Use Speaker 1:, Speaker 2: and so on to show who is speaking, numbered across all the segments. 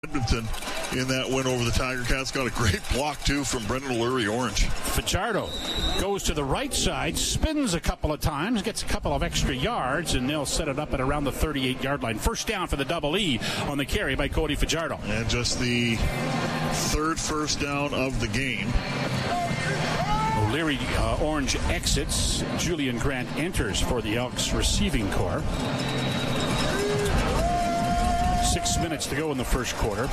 Speaker 1: Edmonton in that win over the Tiger Cats. Got a great block, too, from Brendan O'Leary, Orange.
Speaker 2: Fajardo goes to the right side, spins a couple of times, gets a couple of extra yards, and they'll set it up at around the 38-yard line. First down for the Double E on the carry by Cody Fajardo.
Speaker 1: And just the third first down of the game.
Speaker 2: O'Leary, Orange exits. Julian Grant enters for the Elks receiving corps. 6 minutes to go in the first quarter.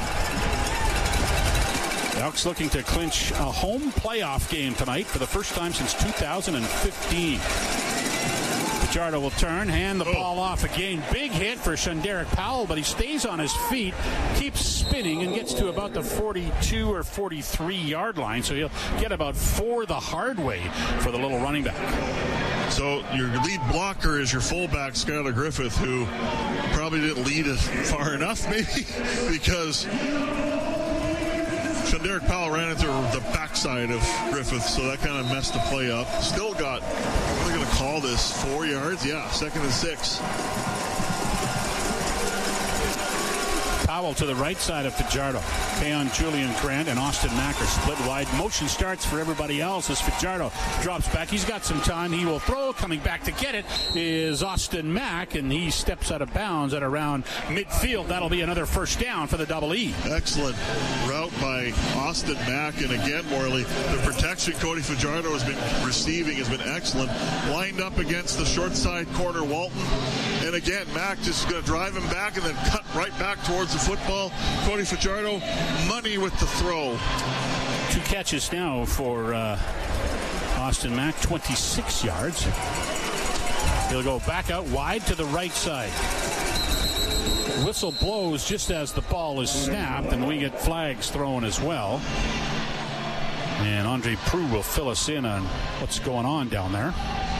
Speaker 2: The Elks looking to clinch a home playoff game tonight for the first time since 2015. Fajardo will turn, hand the ball off again. Big hit for Shunderick Powell, but he stays on his feet, keeps spinning, and gets to about the 42 or 43-yard line. So he'll get about 4 the hard way for the little running back.
Speaker 1: So your lead blocker is your fullback, Skylar Griffith, who probably didn't lead it far enough, maybe, because Shunderick Powell ran into the backside of Griffith, so that kind of messed the play up. Still got, what are they going to call this, 4 yards? Yeah, 2nd and 6.
Speaker 2: Powell to the right side of Fajardo. Keon, Julian Grant, and Austin Mack are split wide. Motion starts for everybody else as Fajardo drops back. He's got some time. He will throw. Coming back to get it is Austin Mack, and he steps out of bounds at around midfield. That'll be another first down for the Double E.
Speaker 1: Excellent route by Austin Mack. And again, Morley, the protection Cody Fajardo has been receiving has been excellent. Lined up against the short side corner, Walton. And again, Mack just going to drive him back and then cut right back towards the football. Cody Fajardo, money with the throw.
Speaker 2: 2 catches now for Austin Mack, 26 yards. He'll go back out wide to the right side. Whistle blows just as the ball is snapped, and we get flags thrown as well. And Andre Prue will fill us in on what's going on down there.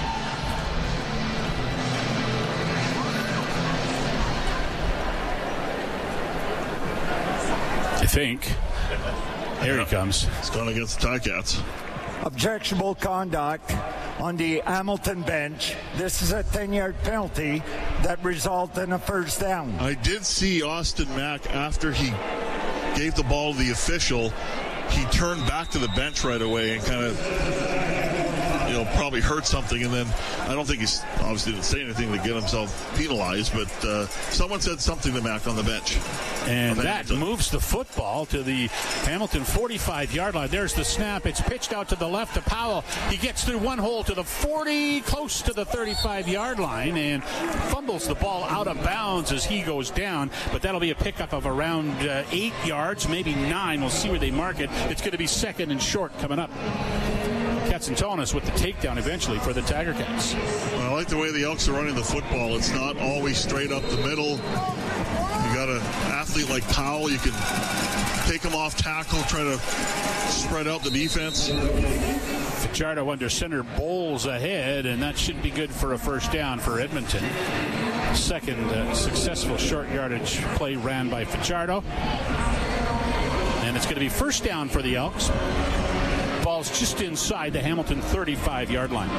Speaker 2: I think. Here he comes.
Speaker 1: It's going against the Ticats.
Speaker 3: Objectionable conduct on the Hamilton bench. This is a 10-yard penalty that resulted in a first down.
Speaker 1: I did see Austin Mack after he gave the ball to the official. He turned back to the bench right away and kind of, probably hurt something, and then I don't think he's obviously didn't say anything to get himself penalized, but someone said something to Mack on the bench.
Speaker 2: And that moves the football to the Hamilton 45-yard line. There's the snap. It's pitched out to the left to Powell. He gets through one hole to the 40, close to the 35-yard line, and fumbles the ball out of bounds as he goes down. But that'll be a pickup of around 8 yards, maybe 9. We'll see where they mark it. It's going to be 2nd and short coming up. Katsantonis with the takedown eventually for the Tiger Cats.
Speaker 1: Well, I like the way the Elks are running the football. It's not always straight up the middle. You got an athlete like Powell. You can take him off tackle, try to spread out the defense.
Speaker 2: Fajardo under center, bowls ahead, and that should be good for a first down for Edmonton. Second successful short yardage play ran by Fajardo. And it's going to be first down for the Elks. Ball's just inside the Hamilton 35-yard line.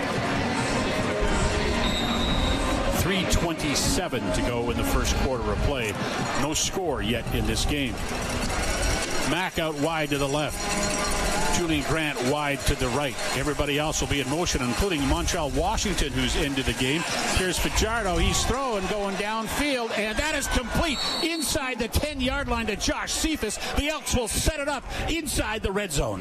Speaker 2: 3:27 to go in the first quarter of play. No score yet in this game. Mack out wide to the left. Julian Grant wide to the right. Everybody else will be in motion, including Montreal Washington, who's into the game. Here's Fajardo. He's throwing, going downfield, and that is complete inside the 10-yard line to Josh Cephas. The Elks will set it up inside the red zone.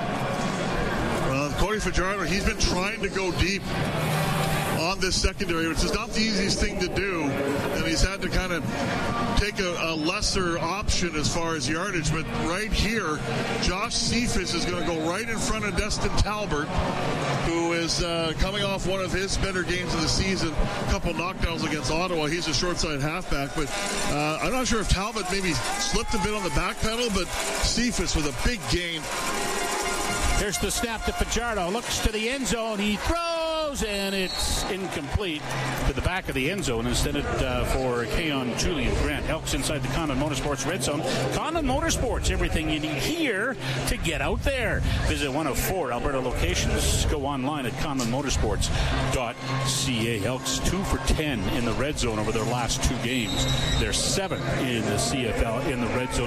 Speaker 1: Cody Fajardo, he's been trying to go deep on this secondary, which is not the easiest thing to do, and he's had to kind of take a lesser option as far as yardage. But right here, Josh Cephas is going to go right in front of Destin Talbert, who is coming off one of his better games of the season, a couple knockdowns against Ottawa. He's a short side halfback, but I'm not sure if Talbot maybe slipped a bit on the back pedal, but Cephas with a big gain.
Speaker 2: Here's the snap to Fajardo. Looks to the end zone. He throws. throws, and it's incomplete to the back of the end zone instead of for Keon Julian Grant. Elks inside the Conlon Motorsports red zone. Conlon Motorsports, everything you need here to get out there. Visit one of 4 Alberta locations. Go online at conlonmotorsports.ca. Elks 2 for 10 in the red zone over their last 2 games. They're 7th in the CFL in the red zone.